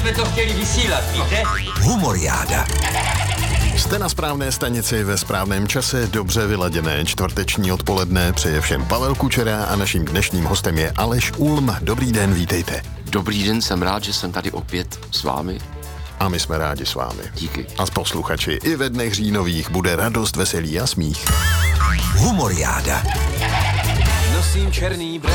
jsme to chtěli vysílat, víte? Humoriáda. Jste na správné stanici ve správném čase, dobře vyladěné čtvrteční odpoledne, přeje všem Pavel Kučera a naším dnešním hostem je Aleš Ulm. Dobrý den, vítejte. Dobrý den, jsem rád, že jsem tady opět s vámi. A my jsme rádi s vámi. Díky. A s posluchači i ve dnech říjnových bude radost, veselí a smích. Humoriáda. Nosím černý